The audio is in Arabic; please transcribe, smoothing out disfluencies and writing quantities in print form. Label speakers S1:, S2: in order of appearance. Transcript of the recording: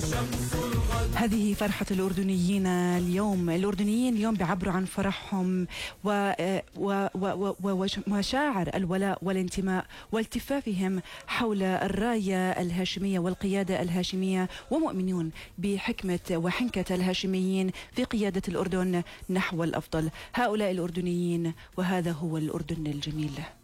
S1: هذه فرحة الأردنيين اليوم. الأردنيين اليوم بيعبروا عن فرحهم ومشاعر الولاء والانتماء والتفافهم حول الراية الهاشمية والقيادة الهاشمية، ومؤمنون بحكمة وحنكة الهاشميين في قيادة الأردن نحو الأفضل. هؤلاء الأردنيين، وهذا هو الأردن الجميل.